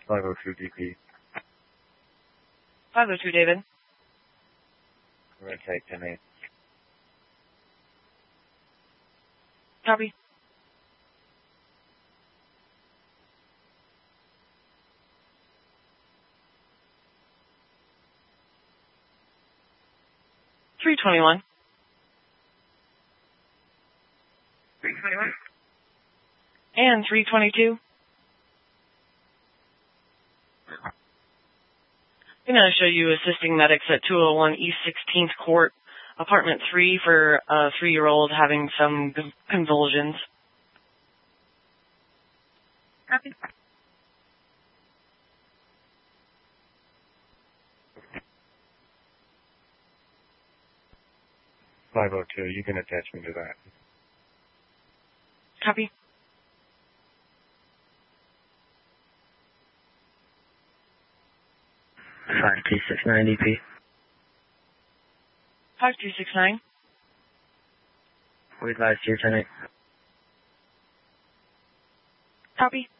502 DP. 502, David. We're going to take 10-8. Copy. $321. 321. And 322. I'm going to show you assisting medics at 201 East 16th Court, apartment 3 for a 3-year-old having some convulsions. Copy. $502, you can attach me to that. Copy. $5269 DP. 5269. We advise here, 10-8. Copy.